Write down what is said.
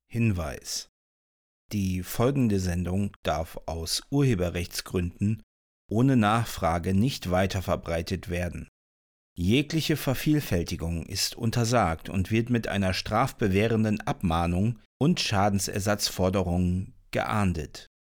Hinweis: Die folgende Sendung darf aus Urheberrechtsgründen ohne Nachfrage nicht weiterverbreitet werden. Jegliche Vervielfältigung ist untersagt und wird mit einer strafbewährenden Abmahnung und Schadensersatzforderungen geahndet